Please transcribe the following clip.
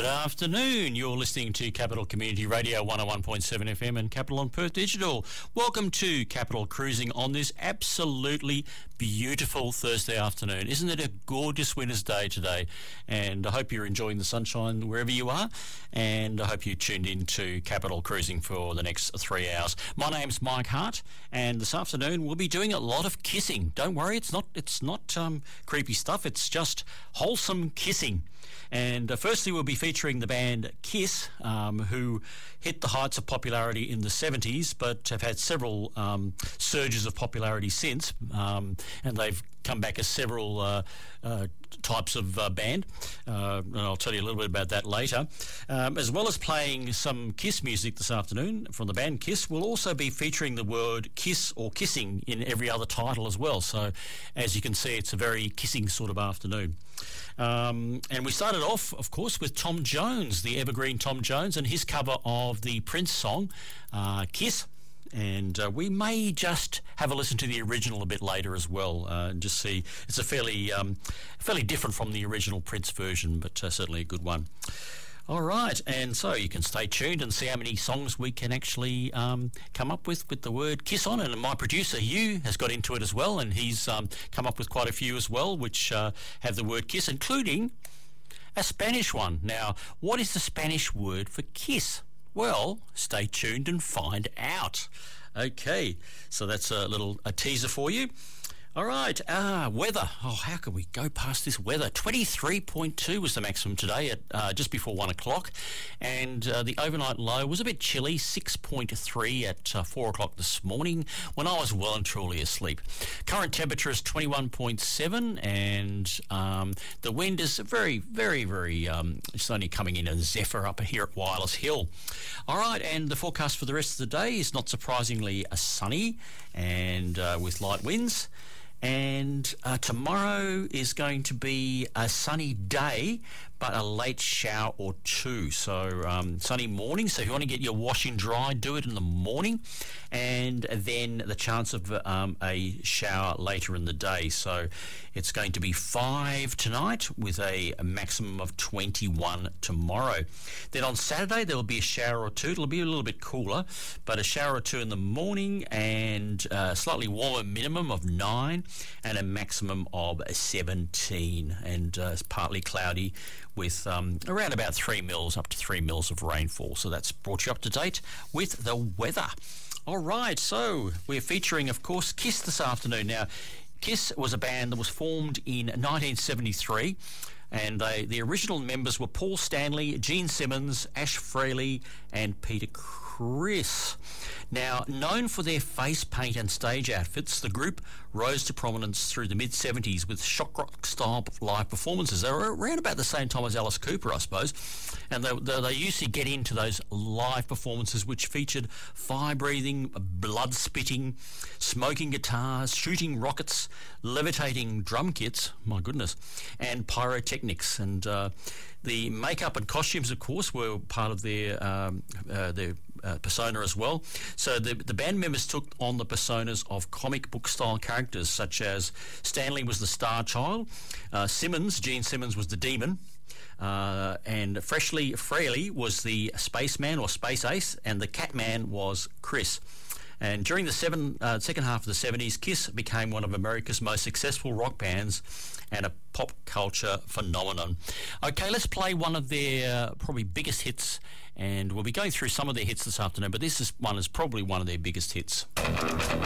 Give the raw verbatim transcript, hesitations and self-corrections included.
Good afternoon. You're listening to Capital Community Radio one oh one point seven F M and Capital on Perth Digital. Welcome to Capital Cruising on this absolutely beautiful Thursday afternoon. Isn't it a gorgeous winter's day today? And I hope you're enjoying the sunshine wherever you are. And I hope you tuned in to Capital Cruising for the next three hours. My name's Mike Hart, and this afternoon we'll be doing a lot of kissing. Don't worry, it's not it's not um, creepy stuff. It's just wholesome kissing. And uh, firstly, we'll be featuring the band Kiss, um, who hit the heights of popularity in the seventies, but have had several um, surges of popularity since, um, and they've come back as several uh, uh, types of uh, band, uh, and I'll tell you a little bit about that later. Um, as well as playing some Kiss music this afternoon from the band Kiss, we'll also be featuring the word kiss or kissing in every other title as well. So as you can see, it's a very kissing sort of afternoon. Um, and we started off, of course, with Tom Jones, the evergreen Tom Jones, and his cover of the Prince song, uh, Kiss. And uh, we may just have a listen to the original a bit later as well, uh, and just see. It's a fairly, um, fairly different from the original Prince version, but uh, certainly a good one. All right, and so you can stay tuned and see how many songs we can actually um, come up with with the word kiss on it. And my producer, Hugh, has got into it as well, and he's um, come up with quite a few as well, which uh, have the word kiss, including a Spanish one. Now, what is the Spanish word for kiss? Well, stay tuned and find out. Okay, so that's a little a teaser for you. All right, ah, weather. Oh, how can we go past this weather? twenty-three point two was the maximum today at uh, just before one o'clock, and uh, the overnight low was a bit chilly, six point three at uh, four o'clock this morning when I was well and truly asleep. Current temperature is twenty-one point seven, and um, the wind is very, very, very, um, it's only coming in a zephyr up here at Wireless Hill. All right, and the forecast for the rest of the day is not surprisingly a sunny and uh, with light winds. And uh, tomorrow is going to be a sunny day, but a late shower or two. So um, sunny morning. So if you want to get your washing dry, do it in the morning. And then the chance of um, a shower later in the day. So it's going to be five tonight with a, a maximum of twenty-one tomorrow. Then on Saturday, there will be a shower or two. It'll be a little bit cooler, but a shower or two in the morning and a slightly warmer minimum of nine and a maximum of seventeen. And uh, it's partly cloudy with um, around about three mils, up to three mils of rainfall. So that's brought you up to date with the weather. All right, so we're featuring, of course, Kiss this afternoon. Now, Kiss was a band that was formed in nineteen seventy-three, and they, the original members were Paul Stanley, Gene Simmons, Ash Frehley, and Peter Criss. Now, known for their face paint and stage outfits, the group rose to prominence through the mid-seventies with shock rock style live performances. They were around about the same time as Alice Cooper, I suppose, and they, they, they used to get into those live performances which featured fire-breathing, blood-spitting, smoking guitars, shooting rockets, levitating drum kits, my goodness, and pyrotechnics. And uh, the makeup and costumes, of course, were part of their um, uh, their uh, persona as well. So the, the band members took on the personas of comic book style characters, such as Stanley was the Star Child, uh, Simmons, Gene Simmons was the Demon, uh, and Freshly Frehley was the Spaceman or Space Ace, and the Catman was Chris. And during the seven, uh, second half of the seventies, Kiss became one of America's most successful rock bands and a pop culture phenomenon. Okay, let's play one of their uh, probably biggest hits, and we'll be going through some of their hits this afternoon, but this is one is probably one of their biggest hits.